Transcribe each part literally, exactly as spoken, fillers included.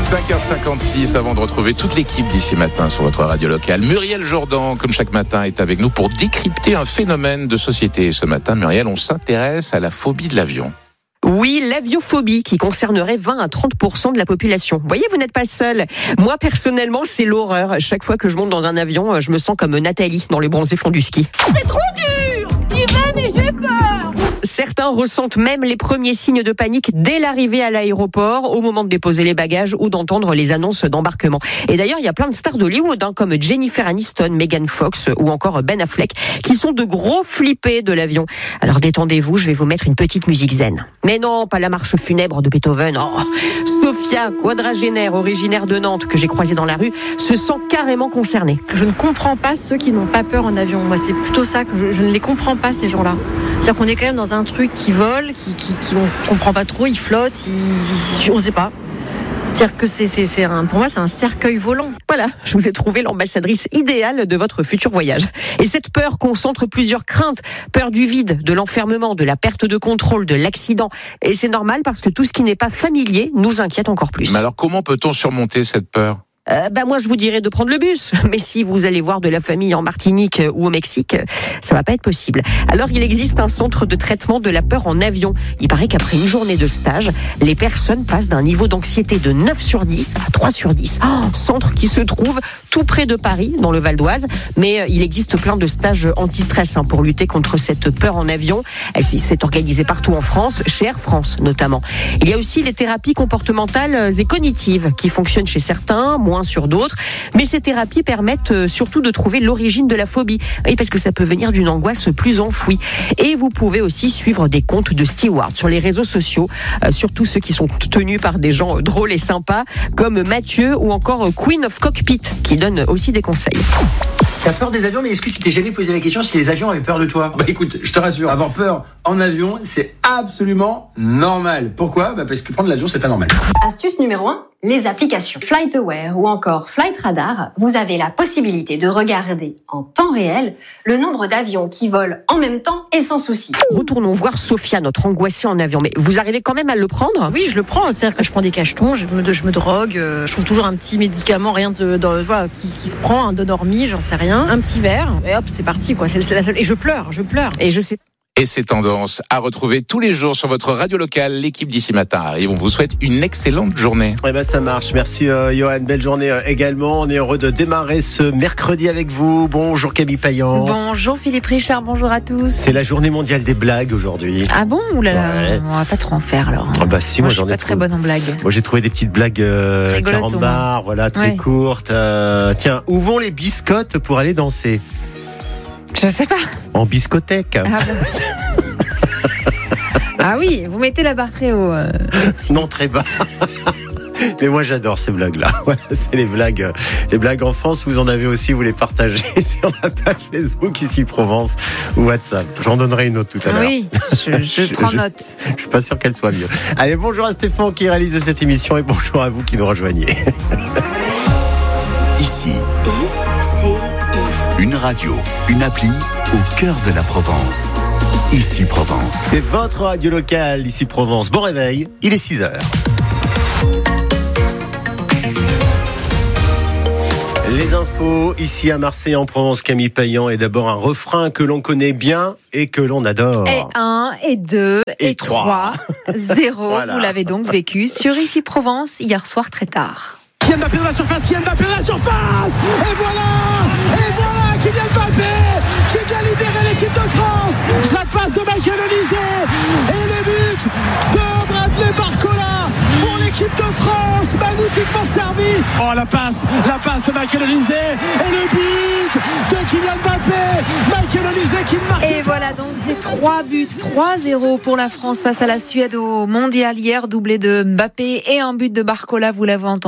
cinq heures cinquante-six avant de retrouver toute l'équipe d'ici matin sur votre radio locale. Muriel Jourdan, comme chaque matin, est avec nous pour décrypter un phénomène de société. Et ce matin, Muriel, on s'intéresse à la phobie de l'avion. Oui, l'aviophobie qui concernerait vingt à trente pour cent de la population. Vous voyez, vous n'êtes pas seul. Moi, personnellement, c'est l'horreur. Chaque fois que je monte dans un avion, je me sens comme Nathalie dans les bronzés fonds du ski. C'est trop dur! J'y vais, mais j'ai peur! Certains ressentent même les premiers signes de panique dès l'arrivée à l'aéroport, au moment de déposer les bagages ou d'entendre les annonces d'embarquement. Et d'ailleurs, il y a plein de stars d'Hollywood, hein, comme Jennifer Aniston, Megan Fox ou encore Ben Affleck, qui sont de gros flippés de l'avion. Alors détendez-vous, je vais vous mettre une petite musique zen. Mais non, pas la marche funèbre de Beethoven. Oh. Sophia, quadragénaire, originaire de Nantes, que j'ai croisée dans la rue, se sent carrément concernée. Je ne comprends pas ceux qui n'ont pas peur en avion. Moi, c'est plutôt ça que je, je ne les comprends pas, ces gens-là. C'est-à-dire qu'on est quand même dans un truc qui vole, qui, qui, qui on comprend pas trop, il flotte, il, on sait pas. C'est-à-dire que c'est, c'est, c'est un, pour moi, c'est un cercueil volant. Voilà, je vous ai trouvé l'ambassadrice idéale de votre futur voyage. Et cette peur concentre plusieurs craintes. Peur du vide, de l'enfermement, de la perte de contrôle, de l'accident. Et c'est normal parce que tout ce qui n'est pas familier nous inquiète encore plus. Mais alors, comment peut-on surmonter cette peur ? Euh, ben moi je vous dirais de prendre le bus, mais si vous allez voir de la famille en Martinique ou au Mexique, ça va pas être possible. Alors il existe un centre de traitement de la peur en avion. Il paraît qu'après une journée de stage, les personnes passent d'un niveau d'anxiété de neuf sur dix à trois sur dix. Oh, centre qui se trouve tout près de Paris, dans le Val d'Oise, mais il existe plein de stages anti-stress hein, pour lutter contre cette peur en avion. Elle s'est organisée partout en France, chez Air France notamment. Il y a aussi les thérapies comportementales et cognitives qui fonctionnent chez certains, moins sur d'autres, mais ces thérapies permettent surtout de trouver l'origine de la phobie, oui, parce que ça peut venir d'une angoisse plus enfouie. Et vous pouvez aussi suivre des comptes de stewards sur les réseaux sociaux, euh, surtout ceux qui sont tenus par des gens drôles et sympas, comme Mathieu ou encore Queen of Cockpit, qui donne aussi des conseils. T'as peur des avions, mais est-ce que tu t'es jamais posé la question si les avions avaient peur de toi ? Bah écoute, je te rassure, avoir peur en avion, c'est absolument normal. Pourquoi ? Bah parce que prendre l'avion, c'est pas normal. Astuce numéro un, les applications FlightAware ou encore Flight Radar. Vous avez la possibilité de regarder en temps réel le nombre d'avions qui volent en même temps et sans souci. Retournons voir Sophia, notre angoissée en avion. Mais vous arrivez quand même à le prendre ? Oui, je le prends. C'est-à-dire que je prends des cachetons, je me, je me drogue, euh, je trouve toujours un petit médicament, rien de, de voilà, qui, qui se prend, un Donormi, j'en sais rien, un petit verre, et hop, c'est parti, quoi. C'est, c'est la seule. Et je pleure, je pleure. Et je sais. Et ces tendances à retrouver tous les jours sur votre radio locale. L'équipe d'ici matin arrive. On vous souhaite une excellente journée. Eh ben ça marche. Merci euh, Johan. Belle journée euh, également. On est heureux de démarrer ce mercredi avec vous. Bonjour Camille Payan. Bonjour Philippe Richard. Bonjour à tous. C'est la journée mondiale des blagues aujourd'hui. Ah bon ? Ouh là là. Ouais. On va pas trop en faire alors. Ah bah si, moi, moi je j'en suis pas ai très trouvé. bonne en blagues. Moi j'ai trouvé des petites blagues euh, carambar, voilà, très ouais. courtes. Euh, tiens, où vont les biscottes pour aller danser ? Je sais pas. En biscothèque. Ah, bon. Ah oui, vous mettez la barre très haut. Euh... Non, très bas. Mais moi j'adore ces blagues-là. Voilà, c'est les blagues, euh, les blagues enfance. Vous en avez aussi, vous les partagez sur la page Facebook ici Provence ou WhatsApp. J'en donnerai une autre tout à l'heure. Oui, je, je, je prends note. Je suis pas sûr qu'elle soit mieux. Allez, bonjour à Stéphane qui réalise cette émission et bonjour à vous qui nous rejoignez. Ici, une radio, une appli au cœur de la Provence. Ici Provence. C'est votre radio locale, ici Provence. Bon réveil, il est six heures. Les infos, ici à Marseille, en Provence, Camille Payan, et d'abord un refrain que l'on connaît bien et que l'on adore. Et un, et deux, et, et trois. Zéro, Voilà. Vous l'avez donc vécu sur Ici Provence hier soir très tard. Kylian Mbappé dans la surface, Kylian Mbappé dans la surface, et voilà, et voilà, Kylian Mbappé qui vient libérer l'équipe de France. La passe de Michael Olise et les buts de Bradley Barcola pour l'équipe de France, magnifiquement servi. Oh la passe, la passe de Michael Olise et le but de Kylian Mbappé, Michael Olise qui marque. Et voilà donc c'est trois buts, trois zéro pour la France face à la Suède au Mondial hier, doublé de Mbappé et un but de Barcola, vous l'avez entendu.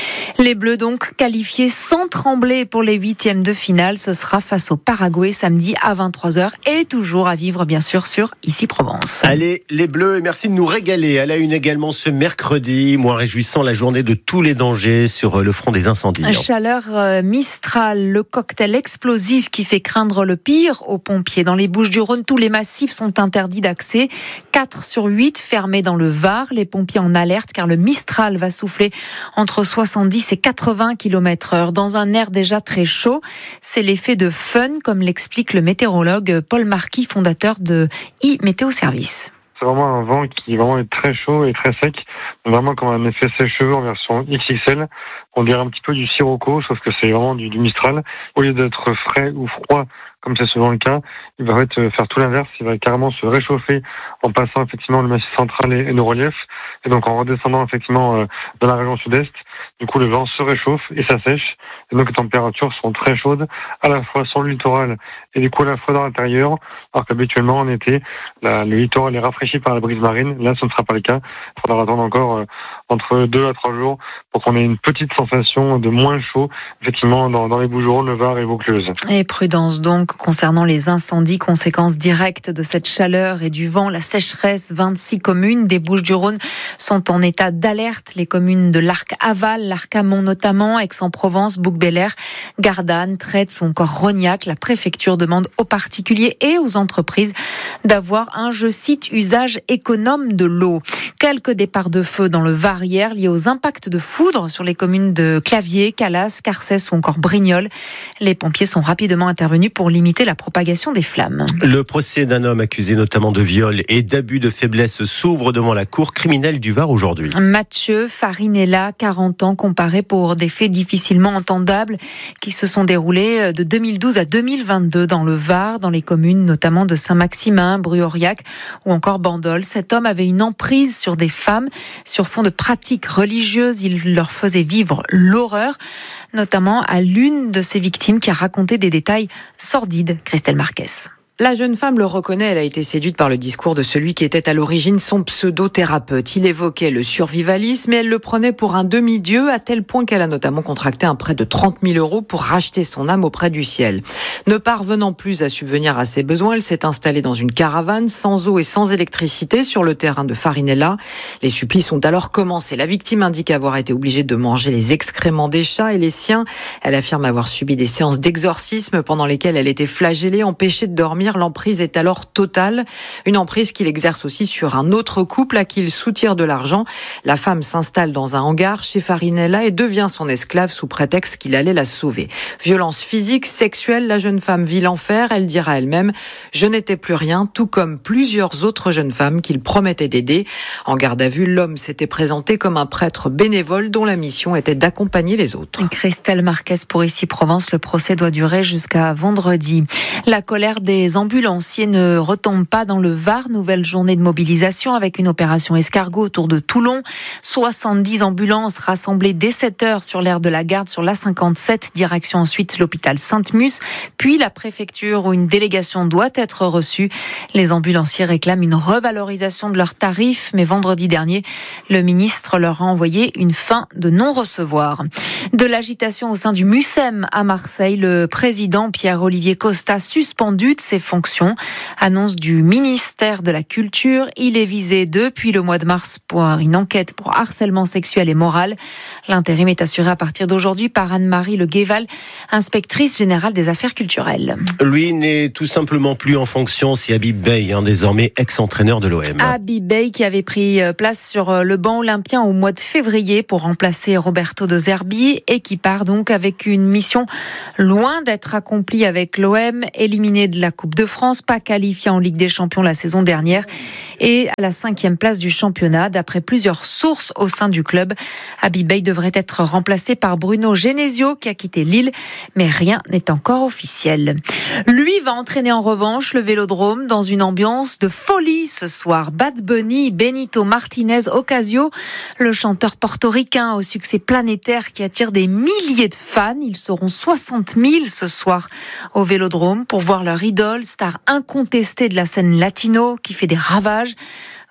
Les Bleus donc qualifiés sans trembler pour les huitièmes de finale. Ce sera face au Paraguay samedi à vingt-trois heures et toujours à vivre bien sûr sur Ici Provence. Allez les Bleus, et merci de nous régaler. À la une également ce mercredi, moins réjouissant, la journée de tous les dangers sur le front des incendies. Chaleur euh, Mistral, le cocktail explosif qui fait craindre le pire aux pompiers. Dans les Bouches-du-Rhône, tous les massifs sont interdits d'accès. quatre sur huit fermés dans le Var. Les pompiers en alerte car le Mistral va souffler entre soixante-dix et quatre-vingts kilomètres heure dans un air déjà très chaud. C'est l'effet de fun, comme l'explique le météorologue Paul Marquis, fondateur de iMétéo Service. C'est vraiment un vent qui vraiment est très chaud et très sec. Vraiment comme un effet sèche-cheveux en version X X L. On dirait un petit peu du sirocco, sauf que c'est vraiment du, du Mistral. Au lieu d'être frais ou froid, comme c'est souvent le cas, il va en fait faire tout l'inverse. Il va carrément se réchauffer en passant effectivement le massif central et, et nos reliefs. Et donc en redescendant effectivement euh, dans la région sud-est, du coup le vent se réchauffe et s'assèche. Et donc les températures sont très chaudes, à la fois sur le littoral et du coup à la fois dans l'intérieur. Alors qu'habituellement en été, la, le littoral est rafraîchi par la brise marine. Là, ce ne sera pas le cas. Il faudra attendre encore euh, entre deux à trois jours pour qu'on ait une petite sensation de moins chaud, effectivement, dans, dans les Bouches-du-Rhône, le Var et Vaucluse. Et prudence donc concernant les incendies, conséquences directes de cette chaleur et du vent, la sécheresse. vingt-six communes des Bouches-du-Rhône sont en état d'alerte. Les communes de l'Arc-Aval, l'Arc-Amont notamment, Aix-en-Provence, Bouc-Bel-Air, Gardanne, Traits ou encore Rognac. La préfecture demande aux particuliers et aux entreprises d'avoir un, je cite, usage économe de l'eau. Quelques départs de feu dans le Var hier liés aux impacts de foudre sur les communes de Claviers, Calas, Carcès ou encore Brignoles. Les pompiers sont rapidement intervenus pour limiter la propagation des flammes. Le procès d'un homme accusé notamment de viol et d'abus de faiblesse s'ouvre devant la cour criminelle du Var aujourd'hui. Mathieu Farinella, quarante ans, comparé pour des faits difficilement entendables qui se sont déroulés de deux mille douze à deux mille vingt-deux dans le Var, dans les communes notamment de Saint-Maximin, Bru-Aurillac ou encore Bandol. Cet homme avait une emprise sur des femmes sur fond de pratiques religieuses. Il leur faisait vivre l'horreur, notamment à l'une de ses victimes qui a raconté des détails sordides. Christelle Marquez. La jeune femme le reconnaît, elle a été séduite par le discours de celui qui était à l'origine son pseudo-thérapeute. Il évoquait le survivalisme et elle le prenait pour un demi-dieu, à tel point qu'elle a notamment contracté un prêt de trente mille euros pour racheter son âme auprès du ciel. Ne parvenant plus à subvenir à ses besoins, elle s'est installée dans une caravane sans eau et sans électricité sur le terrain de Farinella. Les supplices ont alors commencé. La victime indique avoir été obligée de manger les excréments des chats et les siens. Elle affirme avoir subi des séances d'exorcisme pendant lesquelles elle était flagellée, empêchée de dormir. L'emprise est alors totale. Une emprise qu'il exerce aussi sur un autre couple à qui il soutire de l'argent. La femme s'installe dans un hangar chez Farinella et devient son esclave sous prétexte qu'il allait la sauver. Violence physique, sexuelle, la jeune femme vit l'enfer. Elle dira elle-même « Je n'étais plus rien », tout comme plusieurs autres jeunes femmes qu'il promettait d'aider. En garde à vue, l'homme s'était présenté comme un prêtre bénévole dont la mission était d'accompagner les autres. Christelle Marquez pour Ici Provence. Le procès doit durer jusqu'à vendredi. La colère des ambulanciers ne retombe pas dans le Var. Nouvelle journée de mobilisation avec une opération escargot autour de Toulon. soixante-dix ambulances rassemblées dès sept heures sur l'aire de la Garde sur l'A cinquante-sept. Direction ensuite l'hôpital Sainte-Mus, puis la préfecture où une délégation doit être reçue. Les ambulanciers réclament une revalorisation de leurs tarifs, mais vendredi dernier, le ministre leur a envoyé une fin de non-recevoir. De l'agitation au sein du MUSEM à Marseille, le président Pierre-Olivier Costa suspendu de ses fonctions. Annonce du ministère de la Culture. Il est visé depuis le mois de mars pour une enquête pour harcèlement sexuel et moral. L'intérim est assuré à partir d'aujourd'hui par Anne-Marie Le Guéval, inspectrice générale des affaires culturelles. Lui n'est tout simplement plus en fonction, c'est Habib Beye, hein, désormais ex-entraîneur de l'O M. Habib Beye qui avait pris place sur le banc olympien au mois de février pour remplacer Roberto De Zerbi et qui part donc avec une mission loin d'être accomplie avec l'O M, éliminé de la Coupe de France, pas qualifié en Ligue des Champions la saison dernière et à la cinquième place du championnat. D'après plusieurs sources au sein du club, Habib Beye devrait être remplacé par Bruno Genesio qui a quitté Lille, mais rien n'est encore officiel. Lui va entraîner en revanche le Vélodrome dans une ambiance de folie ce soir. Bad Bunny, Benito Martinez Ocasio, le chanteur portoricain au succès planétaire qui attire des milliers de fans. Ils seront soixante mille ce soir au Vélodrome pour voir leur idole, star incontestée de la scène latino qui fait des ravages.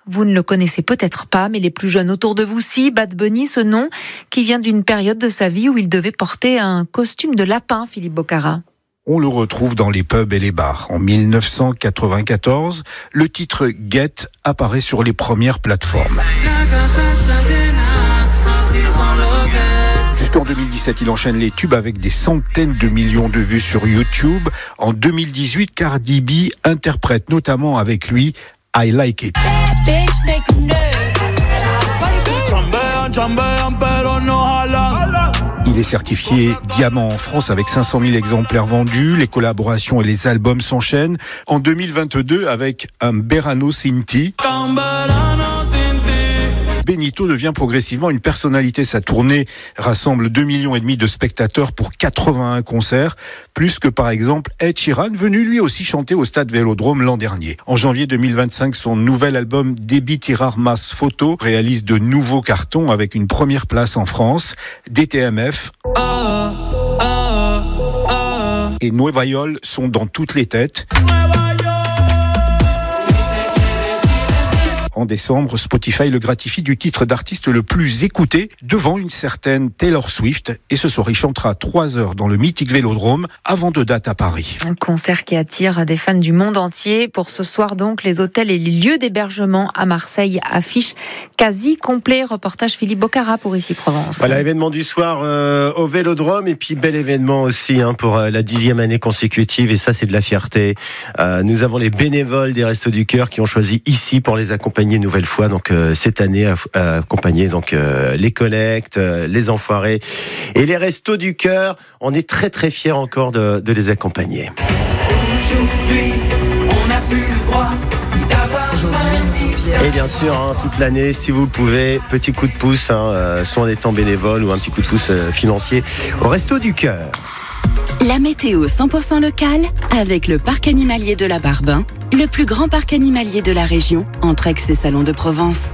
Vous ne le connaissez peut-être pas, mais les plus jeunes autour de vous, si. Bad Bunny, ce nom qui vient d'une période de sa vie où il devait porter un costume de lapin, Philippe Bocara. On le retrouve dans les pubs et les bars. En dix-neuf cent quatre-vingt-quatorze, le titre Get apparaît sur les premières plateformes. Jusqu'en deux mille dix-sept, il enchaîne les tubes avec des centaines de millions de vues sur YouTube. En deux mille dix-huit, Cardi B interprète notamment avec lui I Like It. Il est certifié diamant en France avec cinq cent mille exemplaires vendus. Les collaborations et les albums s'enchaînent. En deux mille vingt-deux, avec un Berano Sinti, Benito devient progressivement une personnalité. Sa tournée rassemble deux millions et demi de spectateurs pour quatre-vingt-un concerts, plus que par exemple Ed Sheeran, venu lui aussi chanter au stade Vélodrome l'an dernier. En janvier deux mille vingt-cinq, son nouvel album Débit Tirar Mas Photo réalise de nouveaux cartons avec une première place en France. D T M F et Nueva York sont dans toutes les têtes. En décembre, Spotify le gratifie du titre d'artiste le plus écouté devant une certaine Taylor Swift. Et ce soir, il chantera trois heures dans le mythique Vélodrome avant de date à Paris. Un concert qui attire des fans du monde entier. Pour ce soir, donc, les hôtels et les lieux d'hébergement à Marseille affichent quasi complet. Reportage Philippe Bocara pour Ici Provence. Voilà, événement du soir euh, au Vélodrome et puis bel événement aussi hein, pour euh, la dixième année consécutive et ça c'est de la fierté. Euh, nous avons les bénévoles des Restos du Cœur qui ont choisi ici pour les accompagner une nouvelle fois donc euh, cette année à, à accompagner donc euh, les collectes, euh, les enfoirés et les Restos du Cœur. On est très très fiers encore de, de les accompagner. Aujourd'hui, on n'a plus le droit d'avoir et bien sûr, hein, toute l'année, si vous le pouvez, petit coup de pouce, hein, euh, soit en étant bénévole ou un petit coup de pouce euh, financier au Resto du Cœur. La météo cent pour cent locale avec le parc animalier de la Barbin, le plus grand parc animalier de la région, entre Aix et Salon de Provence.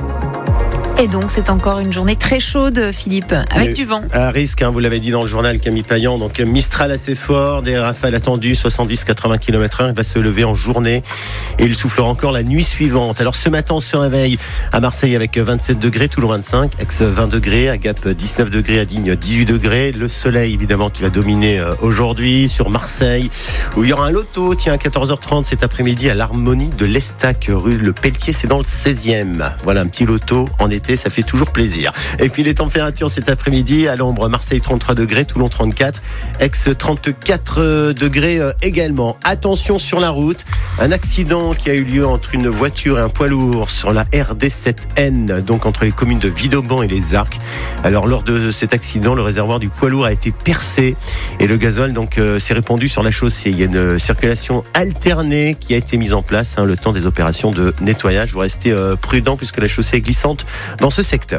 Et donc, c'est encore une journée très chaude, Philippe, avec Mais, du vent. À risque, hein, vous l'avez dit dans le journal, Camille Payan. Donc, Mistral assez fort, des rafales attendues, soixante-dix à quatre-vingts kilomètres heure. Il va se lever en journée et il soufflera encore la nuit suivante. Alors, ce matin, on se réveille à Marseille avec vingt-sept degrés, Toulon vingt-cinq, Aix vingt degrés, à Gap dix-neuf degrés, à Digne dix-huit degrés. Le soleil, évidemment, qui va dominer aujourd'hui sur Marseille, où il y aura un loto. Tiens, à quatorze heures trente cet après-midi, à l'Harmonie de l'Estac, rue Le Pelletier. C'est dans le seizième. Voilà, un petit loto en été. Ça fait toujours plaisir. Et puis les températures cet après-midi, à l'ombre, Marseille trente-trois degrés, Toulon trente-quatre, Aix trente-quatre degrés également. Attention sur la route, un accident qui a eu lieu entre une voiture et un poids lourd sur la R D sept N, donc entre les communes de Vidauban et les Arcs. Alors lors de cet accident, le réservoir du poids lourd a été percé et le gazole donc euh, s'est répandu sur la chaussée. Il y a une circulation alternée qui a été mise en place, hein, le temps des opérations de nettoyage. Vous restez euh, prudent puisque la chaussée est glissante dans ce secteur.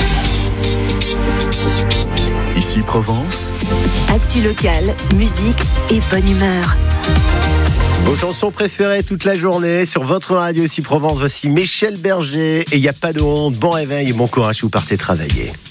Ici Provence. Actu locale, musique et bonne humeur. Vos chansons préférées toute la journée sur votre radio Ici Provence. Voici Michel Berger et il n'y a pas de honte. Bon réveil et bon courage si vous partez travailler.